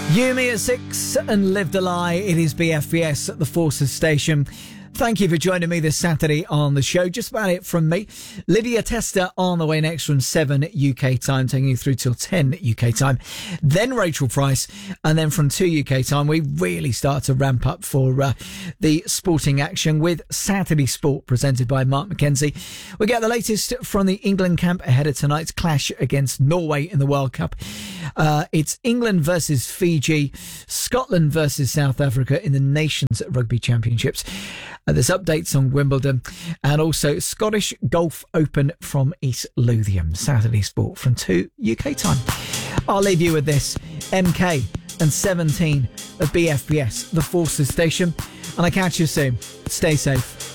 You, Me at 6 and Lived a Lie. It is BFBS at the Forces Station. Thank you for joining me this Saturday on the show. Just about it from me. Lydia Tester on the way next from 7 UK time, taking you through till 10 UK time. Then Rachel Price. And then from 2 UK time, we really start to ramp up for the sporting action with Saturday Sport presented by Mark McKenzie. We get the latest from the England camp ahead of tonight's clash against Norway in the World Cup. It's England versus Fiji, Scotland versus South Africa in the Nations Rugby Championships. There's updates on Wimbledon and also Scottish Golf Open from East Lothian. Saturday Sport from 2 UK time. I'll leave you with this. MK and 17 of BFBS, the Forces Station. And I catch you soon. Stay safe.